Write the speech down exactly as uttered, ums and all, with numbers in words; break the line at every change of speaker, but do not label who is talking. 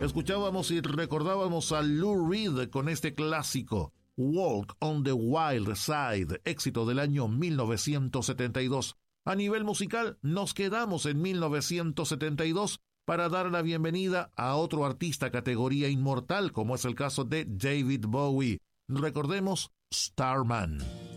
Escuchábamos y recordábamos a Lou Reed con este clásico, Walk on the Wild Side, éxito del año mil novecientos setenta y dos. A nivel musical, nos quedamos en mil novecientos setenta y dos para dar la bienvenida a otro artista categoría inmortal, como es el caso de David Bowie. Recordemos Starman.